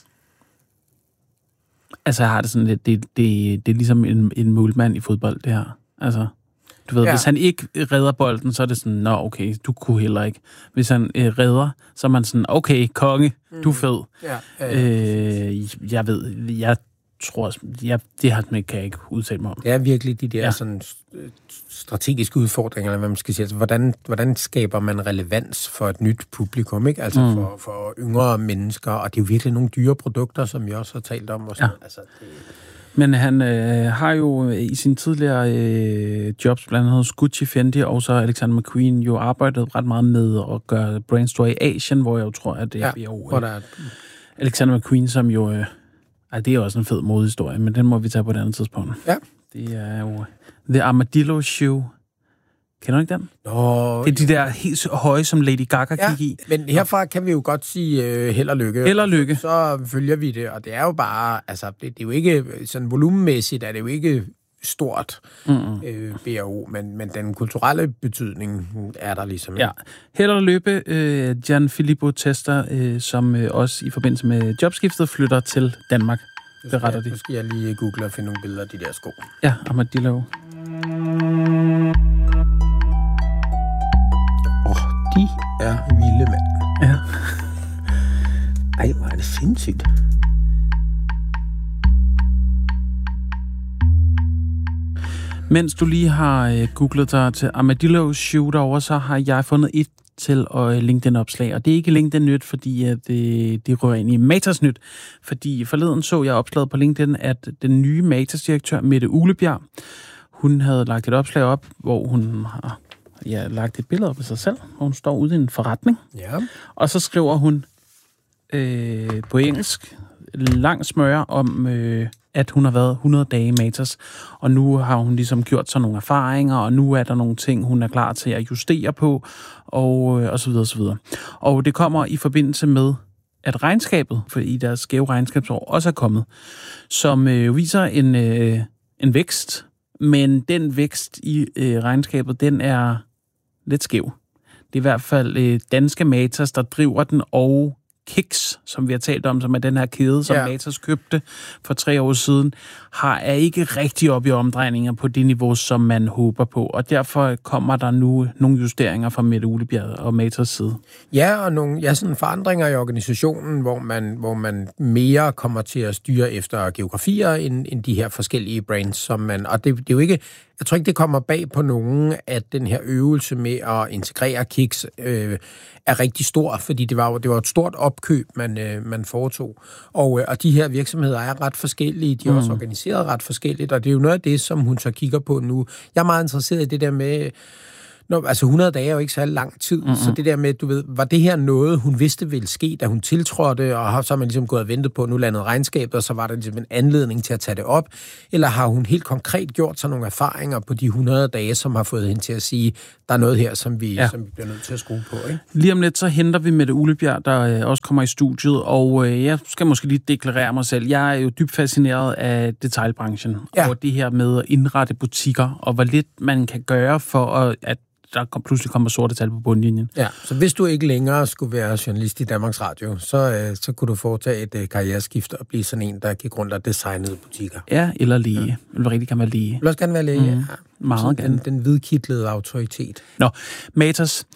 Altså, jeg har det sådan lidt, det, det, det er ligesom en, en målmand i fodbold, det her. Altså, du ved, ja. hvis han ikke redder bolden, så er det sådan, nå, okay, du kunne heller ikke. Hvis han øh, redder, så er man sådan, okay, konge, mm. du er fed. Ja, ja, ja. Øh, jeg ved, jeg tror, jeg, det her kan jeg ikke udtale mig om. Det er virkelig de der ja. sådan strategiske udfordringer, eller hvad man skal sige. Altså, hvordan, hvordan skaber man relevans for et nyt publikum, ikke? Altså mm. for, for yngre mennesker, og det er jo virkelig nogle dyre produkter, som jeg også har talt om. Og sådan. Ja. Altså, det... Men han øh, har jo i sine tidligere øh, jobs, blandt andet hos Gucci, Fendi, og så Alexander McQueen, jo arbejdet ret meget med at gøre brandstore i Asien, hvor jeg jo tror, at det er ja, B O. Hvor der er... Alexander McQueen, som jo... Øh, ej, det er også en fed modehistorie, men den må vi tage på et andet tidspunkt. Ja. Det er jo The Armadillo Shoe. Kender du ikke den? Nå, det er de der helt høje, som Lady Gaga ja, gik i. Men herfra kan vi jo godt sige uh, held og lykke. Held og lykke. Så, så følger vi det, og det er jo bare, altså, det, det er jo ikke, sådan volumenmæssigt er det jo ikke stort, mm-hmm. øh, B O, men, men den kulturelle betydning er der ligesom. Ja, held og lykke, øh, Gianfilippo Testa, øh, som øh, også i forbindelse med jobskiftet flytter til Danmark. Det retter de. Nu skal jeg lige google og finde nogle billeder af de der sko. Ja, Armadillo. Åh, oh, de er vilde, mand. Ja. Ej, hvor er det sindssygt. Mens du lige har øh, googlet dig til Armadillo Shoe derovre, så har jeg fundet et til og LinkedIn-opslag. Og det er ikke LinkedIn-nyt, fordi at, øh, det rører ind i Matas nyt. Fordi forleden så jeg opslaget på LinkedIn, at den nye Matas-direktør, Mette Uglebjerg, hun havde lagt et opslag op, hvor hun har ja, lagt et billede op af sig selv, hvor hun står ude i en forretning. Ja. Og så skriver hun øh, på engelsk, lang smøre om, øh, at hun har været hundrede dage i Matas, og nu har hun ligesom gjort sig nogle erfaringer, og nu er der nogle ting, hun er klar til at justere på, og, øh, og så videre, og så videre. Og det kommer i forbindelse med, at regnskabet, for i deres skæve regnskabsår, også er kommet, som øh, viser en, øh, en vækst, men den vækst i øh, regnskabet, den er lidt skæv. Det er i hvert fald øh, danske Matas, der driver den, og Kiks, som vi har talt om, som er den her kæde, som ja. Matas købte for tre år siden, har er ikke rigtig op i omdrejninger på det niveau, som man håber på. Og derfor kommer der nu nogle justeringer fra Mette Uglebjerg og Matas side. Ja, og nogle ja, sådan forandringer i organisationen, hvor man, hvor man mere kommer til at styre efter geografier end, end de her forskellige brands, som man... Og det, det er jo ikke... Jeg tror ikke, det kommer bag på nogen, at den her øvelse med at integrere Kiks øh, er rigtig stor, fordi det var jo det var et stort opkøb, man, øh, man foretog. Og, øh, og de her virksomheder er ret forskellige, de er mm. også organiseret ret forskelligt, og det er jo noget af det, som hun så kigger på nu. Jeg er meget interesseret i det der med... Nå, altså hundrede dage er jo ikke så lang tid, mm-hmm. så det der med, du ved, var det her noget, hun vidste ville ske, da hun tiltrådte, og så har man ligesom gået og ventet på, nu landede regnskabet, og så var der ligesom en anledning til at tage det op, eller har hun helt konkret gjort sig nogle erfaringer på de hundrede dage, som har fået hende til at sige, der er noget her, som vi, ja. som vi bliver nødt til at skrue på, ikke? Lige om lidt, så henter vi Mette Uglebjerg, der øh, også kommer i studiet, og øh, jeg skal måske lige deklarere mig selv. Jeg er jo dybt fascineret af detailbranchen, ja. og det her med at indrette butikker, og hvor lidt man kan gøre for at, at der pludselig kommer sorte tal på bundlinjen. Ja, så hvis du ikke længere skulle være journalist i Danmarks Radio, så, øh, så kunne du foretage et øh, karriereskift og blive sådan en, der gik rundt og designede butikker. Ja, eller læge. Ja. Jeg vil rigtig gerne være læge. Jeg vil også gerne være læge, mm. ja. Meget gerne. Den, den hvidkitlede autoritet. Nå, Matas.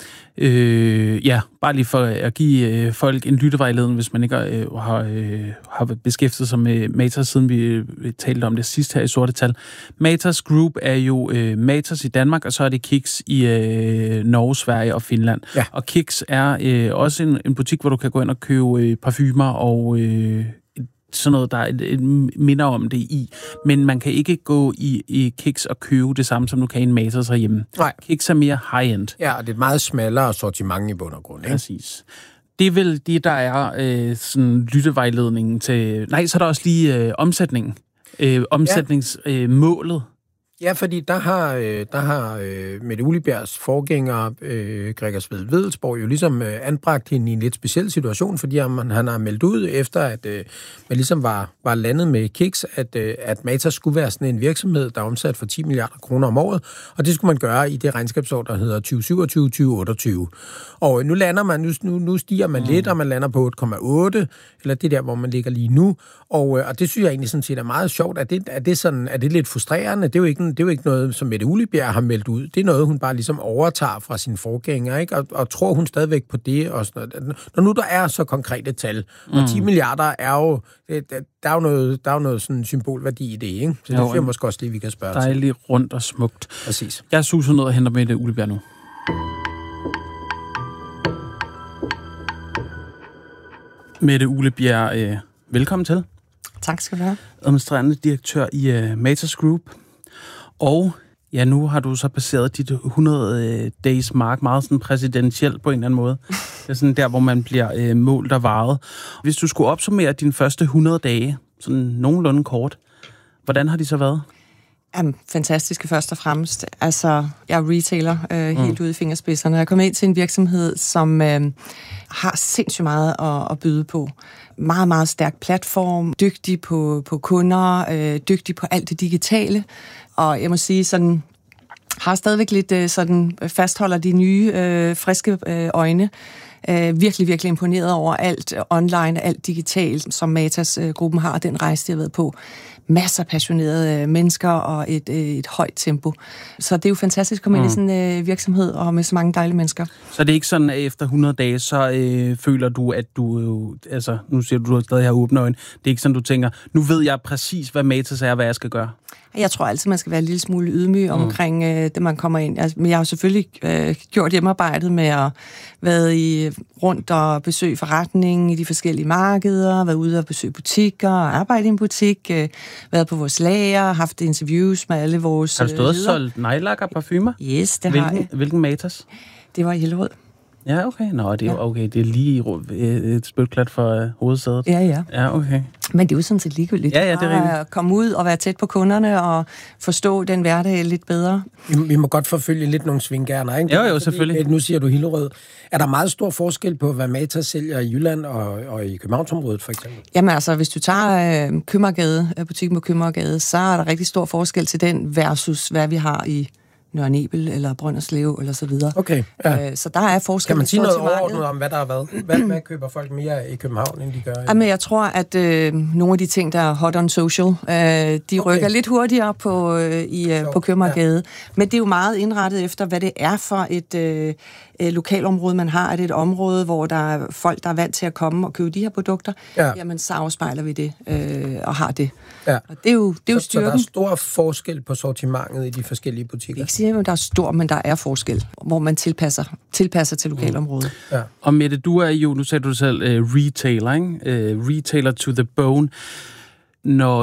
Øh, ja, bare lige for at give øh, folk en lyttevejledning, hvis man ikke øh, har, øh, har beskæftiget sig med Matas, siden vi øh, talte om det sidst her i Sorte Tal. Matas Group er jo øh, Matas i Danmark, og så er det Kiks i øh, Norge, Sverige og Finland. Ja. Og Kiks er øh, også en, en butik, hvor du kan gå ind og købe øh, parfumer og... Øh, sådan noget, der er et, et minder om det i. Men man kan ikke gå i, i Kiks og købe det samme, som du kan i en Matas herhjemme. Nej. Kiks er mere high-end. Ja, og det er et meget smallere sortiment i bund og grund, ikke? Præcis. Det er vel det, der er øh, sådan lyttevejledningen til... Nej, så er der også lige øh, omsætningen. Øh, omsætningsmålet. Øh, Ja, fordi der har, øh, der har øh, Mette Uglebjergs forgænger, øh, Gregers Wedell-Wedellsborg, jo ligesom øh, anbragt hende i en lidt speciel situation, fordi han, han har meldt ud efter, at øh, man ligesom var, var landet med Kiks, at, øh, at Matas skulle være sådan en virksomhed, der er omsat for ti milliarder kroner om året, og det skulle man gøre i det regnskabsår, der hedder tyve syvogtyve til tyve otteogtyve. Og nu lander man, nu, nu, nu stiger man mm. lidt, og man lander på otte komma otte, eller det der, hvor man ligger lige nu, og, øh, og det synes jeg egentlig sådan set er meget sjovt. Er det, er det, sådan, er det lidt frustrerende? Det er jo ikke Det er jo ikke noget, som Mette Uglebjerg har meldt ud. Det er noget, hun bare ligesom overtager fra sine forgængere, ikke? Og, og tror hun stadigvæk på det. Og sådan noget. Når nu der er så konkrete tal, mm. og ti milliarder er jo, det, der er jo noget, der er jo noget sådan symbolværdi i det, ikke? Så det synes jeg måske også lige, vi kan spørge til. Dejligt rundt og smukt. Præcis. Jeg suser ned og henter Mette Uglebjerg nu. Mette Uglebjerg, øh, velkommen til. Tak skal du have. Administrerende direktør i uh, Matas Group. Og ja, nu har du så passeret dit hundrede days mark, meget sådan præsidentielt på en eller anden måde. Det er sådan der, hvor man bliver øh, målt og varet. Hvis du skulle opsummere dine første hundrede dage, sådan nogenlunde kort, hvordan har de så været? Jamen, fantastiske først og fremmest. Altså, jeg er retailer øh, mm. helt ude i fingerspidserne. Jeg kom ind til en virksomhed, som øh, har sindssygt meget at, at byde på. Meget, meget stærk platform, dygtig på, på kunder, øh, dygtig på alt det digitale. Og jeg må sige, sådan har stadigvæk lidt øh, sådan fastholder de nye, øh, friske øh, øjne. Øh, virkelig, virkelig imponeret over alt online, alt digitalt, som Matas-gruppen har, og den rejse, de har været på. Masser af passionerede mennesker og et, et højt tempo. Så det er jo fantastisk at komme mm. ind i sådan en øh, virksomhed og med så mange dejlige mennesker. Så det er ikke sådan, at efter hundrede dage, så øh, føler du, at du... Øh, altså, nu siger du, du stadig har åbne øjne. Det er ikke sådan, du tænker, nu ved jeg præcis, hvad Matas er, og hvad jeg skal gøre. Jeg tror altid, man skal være en lille smule ydmyg mm. omkring øh, det, man kommer ind. Altså, men jeg har jo selvfølgelig øh, gjort hjemmearbejdet med at være i, rundt og besøge forretningen i de forskellige markeder, været ude og besøge butikker, arbejde i en butik, øh, været på vores lager, haft interviews med alle vores Har du stået og solgt nejlakker og parfumer? Yes, det hvilken, har jeg. Hvilken Matas? Det var i Hillerød. Ja, okay. Nå, det er, ja. okay. Det er lige et spytklat for uh, hovedsædet. Ja, ja. Ja, okay. Men det er jo sådan set ligegyldigt. Ja, ja, det er rigtigt. At komme ud og være tæt på kunderne og forstå den hverdag lidt bedre. Vi, vi må godt forfølge lidt nogle svinggerner, ikke? Jo, jo, selvfølgelig. Nu siger du Hillerød. Er der meget stor forskel på, hvad Matas sælger i Jylland og, og i Københavnsområdet, for eksempel? Jamen altså, hvis du tager øh, Købmagergade, butikken på Købmagergade, så er der rigtig stor forskel til den versus, hvad vi har i Nørre Nebel eller Brønderslev eller så videre. Okay, ja. Øh, så der er forskel. Kan man sige noget overordnet om, hvad der er hvad? Hvad, hvad køber folk mere i København, end de gør? Jamen, jeg tror, at øh, nogle af de ting, der er hot on social, øh, de okay. rykker lidt hurtigere på, øh, i, øh, på Købmagergade. Ja. Men det er jo meget indrettet efter, hvad det er for et øh, lokalområde, man har. Er det et område, hvor der er folk, der er vant til at komme og købe de her produkter? Ja. Jamen, så afspejler vi det øh, og har det. Ja. Og det er jo, det er jo så, styrken. Så der er stor forskel på sortimentet i de forskellige butikker? Ikke sige, at der er stor, men der er forskel, hvor man tilpasser, tilpasser til lokalområdet. Mm. Ja. Og Mette, du er jo, nu sagde du selv, uh, retailer, ikke? Uh, retailer to the bone. Når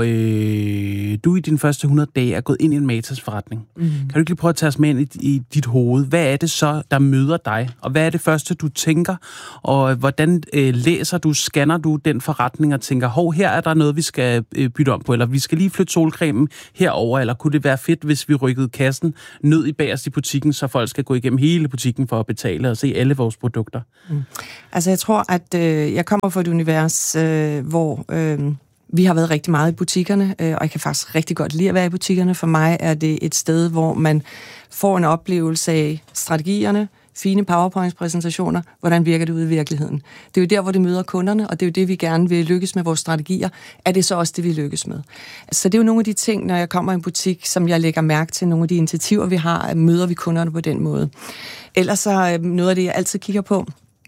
øh, du i dine første hundrede dage er gået ind i en Matas forretning, mm. kan du ikke lige prøve at tage os med ind i, i dit hoved? Hvad er det så, der møder dig? Og hvad er det første, du tænker? Og hvordan øh, læser du, scanner du den forretning og tænker, hov, her er der noget, vi skal øh, bytte om på, eller vi skal lige flytte solcremen herover, eller kunne det være fedt, hvis vi rykkede kassen ned i bagerst i butikken, så folk skal gå igennem hele butikken for at betale og se alle vores produkter? Mm. Altså, jeg tror, at øh, jeg kommer fra et univers, øh, hvor... Øh, Vi har været rigtig meget i butikkerne, og jeg kan faktisk rigtig godt lide at være i butikkerne. For mig er det et sted, hvor man får en oplevelse af strategierne, fine PowerPoint-præsentationer, hvordan virker det ude i virkeligheden. Det er jo der, hvor det møder kunderne, og det er jo det, vi gerne vil lykkes med vores strategier. Er det så også det, vi lykkes med? Så det er jo nogle af de ting, når jeg kommer i en butik, som jeg lægger mærke til, nogle af de initiativer, vi har, møder vi kunderne på den måde. Ellers så noget af det, jeg altid kigger på,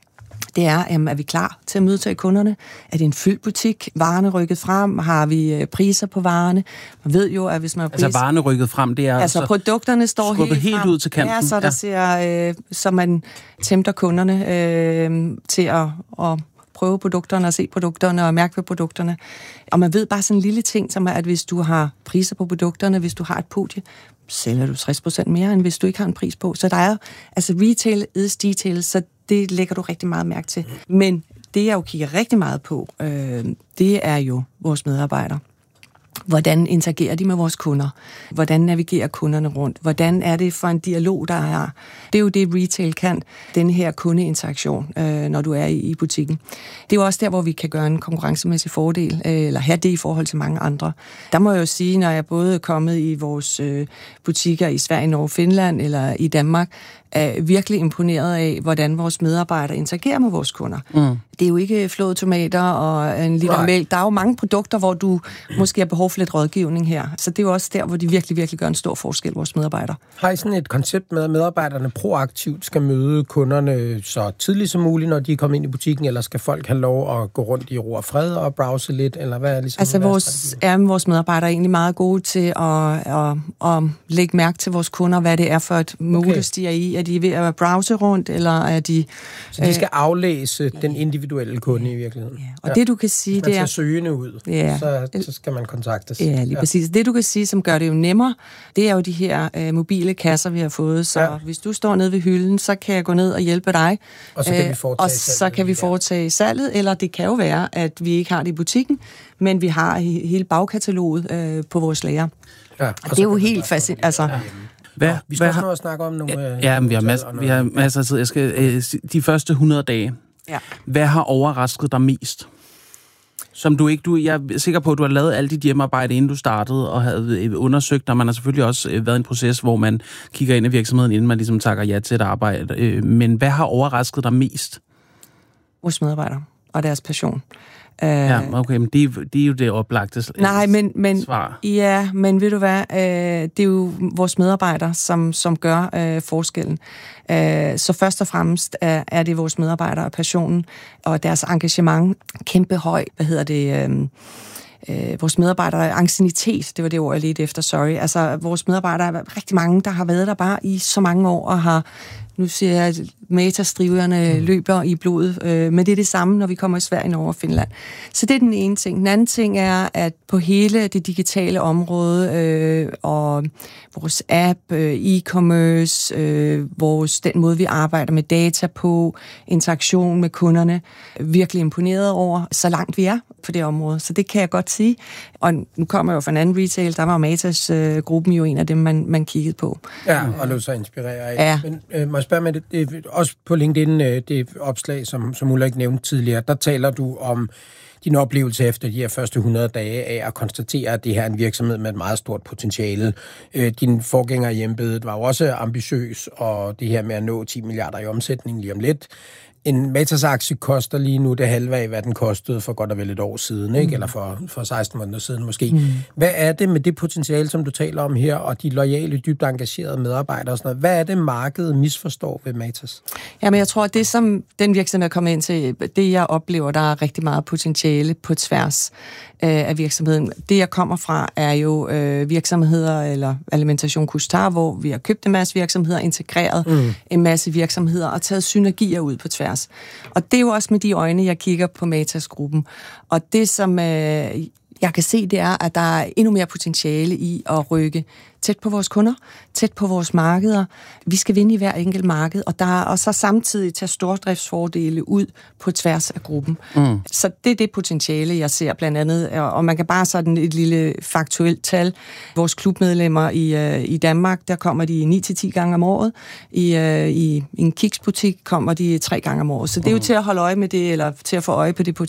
det er, jamen, er vi klar til at møde kunderne? Er det en fyldt butik? Varerne rykket frem? Har vi priser på varerne? Man ved jo, at hvis man har priser... Altså varerne rykket frem, det er altså... Altså produkterne står helt, helt frem. Ud til kanten. Ja, så der ja. ser... Øh, så man tæmter kunderne øh, til at, at prøve produkterne og se produkterne og mærke ved produkterne. Og man ved bare sådan en lille ting, som er, at hvis du har priser på produkterne, hvis du har et podie, sælger du tres procent mere, end hvis du ikke har en pris på. Så der er altså retail is detail, så det lægger du rigtig meget mærke til. Men det, jeg jo kigger rigtig meget på, øh, det er jo vores medarbejdere. Hvordan interagerer de med vores kunder? Hvordan navigerer kunderne rundt? Hvordan er det for en dialog, der er? Det er jo det, retail kan, den her kundeinteraktion, øh, når du er i, i butikken. Det er jo også der, hvor vi kan gøre en konkurrencemæssig fordel, øh, eller have det i forhold til mange andre. Der må jeg jo sige, når jeg både er kommet i vores øh, butikker i Sverige, Norge, Finland eller i Danmark, er virkelig imponeret af, hvordan vores medarbejdere interagerer med vores kunder. Mm. Det er jo ikke flåede tomater og en liter mælk. Der er jo mange produkter, hvor du måske har behov for lidt rådgivning her. Så det er jo også der, hvor de virkelig, virkelig gør en stor forskel, vores medarbejdere. Har I sådan et koncept med, at medarbejderne proaktivt skal møde kunderne så tidligt som muligt, når de er kommet ind i butikken, eller skal folk have lov at gå rundt i ro og fred og browse lidt, eller hvad er ligesom... Altså, vores, er vores medarbejdere er egentlig meget gode til at, at, at lægge mærke til vores kunder, hvad det er for et modus, de er i. Er de ved at browse rundt, eller er de... Så de skal øh, aflæse den individuelle kunde i virkeligheden. Ja. Og ja. det, du kan sige, det er... Hvis man ser søgende ud, ja. så, så skal man kontaktes. Ja, lige ja. præcis. Det, du kan sige, som gør det jo nemmere, det er jo de her øh, mobile kasser, vi har fået. Så ja. hvis du står nede ved hylden, så kan jeg gå ned og hjælpe dig. Og så kan vi foretage, og så kan vi foretage salget, eller det kan jo være, at vi ikke har det i butikken, men vi har hele bagkataloget øh, på vores lager. Ja, og, og det er jo helt fascinerende. Altså, ja. Hvad, vi skal også nå at snakke om nogle... Ja, ja men vi har, mas- vi har masser af tid. Jeg skal, øh, de første hundrede dage, ja. hvad har overrasket dig mest? Som du ikke... Du, jeg er sikker på, at du har lavet alt dit hjemmearbejde, inden du startede, og havde undersøgt, og man har selvfølgelig også været i en proces, hvor man kigger ind i virksomheden, inden man ligesom takker ja til et arbejde. Men hvad har overrasket dig mest? Vores medarbejdere og deres passion. Ja, okay, men det, det er jo det oplagte Nej, men, men, svar. Ja, men ved du hvad, øh, det er jo vores medarbejdere, som, som gør øh, forskellen. Øh, så først og fremmest er, er det vores medarbejdere og passionen, og deres engagement kæmpe høj, hvad hedder det... Øh, Øh, vores medarbejdere, anciennitet, det var det ord, jeg ledte efter, sorry. Altså, vores medarbejdere er rigtig mange, der har været der bare i så mange år, og har Nu siger jeg, at Matas-driverne mm. løber i blodet, øh, men det er det samme, når vi kommer i Sverige, Norge og Finland. Så det er den ene ting. Den anden ting er, at på hele det digitale område, øh, og vores app, øh, e-commerce, øh, vores, den måde, vi arbejder med data på, interaktion med kunderne, virkelig imponeret over, så langt vi er på det område. Så det kan jeg godt sige. Og nu kommer jeg jo fra en anden retail, der var Matas-gruppen øh, jo en af dem, man, man kiggede på. Ja, og lå så inspirere af. Ja. Men øh, må jeg spørge med det, det, også på LinkedIn, øh, det opslag, som, som Ulrik nævnte tidligere, der taler du om din oplevelse efter de her første hundrede dage af at konstatere, at det her er en virksomhed med et meget stort potentiale. Øh, din forgænger i embedet var jo også ambitiøs, og det her med at nå ti milliarder i omsætning lige om lidt. En Matas-aktie koster lige nu det halve af, hvad den kostede for godt og vel et år siden, ikke? Mm. Eller for, for seksten måneder siden måske. Mm. Hvad er det med det potentiale, som du taler om her, og de loyale, dybt engagerede medarbejdere og sådan noget? Hvad er det, markedet misforstår ved Matas? Jamen, jeg tror, at det, som den virksomhed er kommet ind til, det jeg oplever, der er rigtig meget potentiale på tværs øh, af virksomheden. Det, jeg kommer fra, er jo øh, virksomheder, eller Alimentation Couche-Tard, hvor vi har købt en masse virksomheder, integreret mm. en masse virksomheder og taget synergier ud på tværs. Og det er jo også med de øjne, jeg kigger på Matas-gruppen. Og det, som øh, jeg kan se, det er, at der er endnu mere potentiale i at rykke tæt på vores kunder, tæt på vores markeder. Vi skal vinde i hver enkelt marked, og, der er, og så samtidig tage stordriftsfordele ud på tværs af gruppen. Mm. Så det er det potentiale, jeg ser blandt andet. Og man kan bare sådan et lille faktuelt tal. Vores klubmedlemmer i, i Danmark, der kommer de ni til ti gange om året. I, i en kiksbutik kommer de tre gange om året. Så det er jo til at holde øje med det, eller til at få øje på det potentiale.